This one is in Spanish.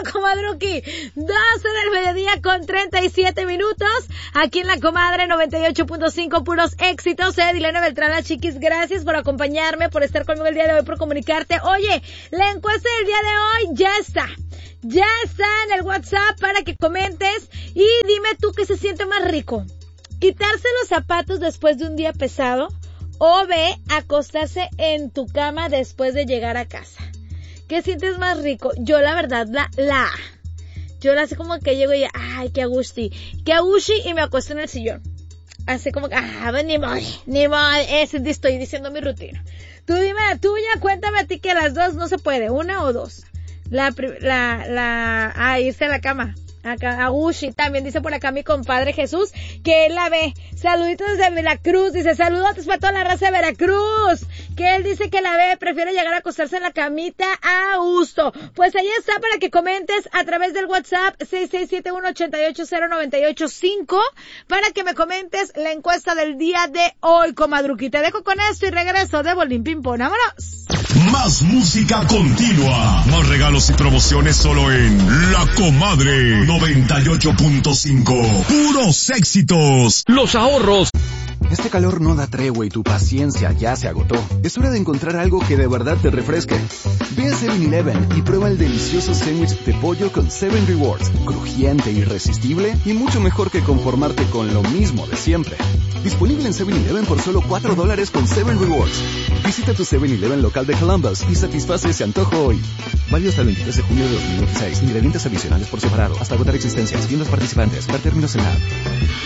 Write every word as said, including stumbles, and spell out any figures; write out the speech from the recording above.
comadruki. doce del mediodía con treinta y siete minutos. Aquí en La Comadre noventa y ocho punto cinco, puros éxitos. Soy Adilena Beltrán, la chiquis. Gracias por acompañarme, por estar conmigo el día de hoy, por comunicarte. Oye, la encuesta del día de hoy ya está. Ya está en el WhatsApp para que comentes y dime tú qué se siente más rico. Quitarse los zapatos después de un día pesado o B, acostarse en tu cama después de llegar a casa. ¿Qué sientes más rico? Yo la verdad, la, la, yo la sé como que llego y, ay, qué agusti, qué agusti y me acuesto en el sillón. Así como que, ah, ni modo, ni modo, ese estoy diciendo mi rutina. Tú dime la tuya, cuéntame a ti que las dos no se puede, una o dos. La, la, la, ah, irse a la cama. Acá, Agushi, también dice por acá mi compadre Jesús, que él la ve. Saluditos desde Veracruz, dice, saludos para toda la raza de Veracruz. Que él dice que la ve, prefiere llegar a acostarse en la camita a gusto. Pues ahí está para que comentes a través del WhatsApp seis seis siete uno, ocho ocho cero, nueve ocho cinco, para que me comentes la encuesta del día de hoy, comadruqui. Te dejo con esto y regreso de Bolín Pimpón. ¡Vámonos! Más música continua, más regalos y promociones solo en La Comadre noventa y ocho punto cinco. Puros éxitos. Los ahorros. Este calor no da tregua y tu paciencia ya se agotó. Es hora de encontrar algo que de verdad te refresque. Ve a seven eleven y prueba el delicioso sándwich de pollo con seven Rewards. Crujiente, irresistible y mucho mejor que conformarte con lo mismo de siempre. Disponible en seven eleven por solo cuatro dólares con seven Rewards. Visita tu seven eleven local de Columbus y satisface ese antojo hoy. Válido hasta el veintitrés de junio de dos mil veintiséis. Ingredientes adicionales por separado. Hasta agotar existencias. Tiendas participantes. Ver términos en la app.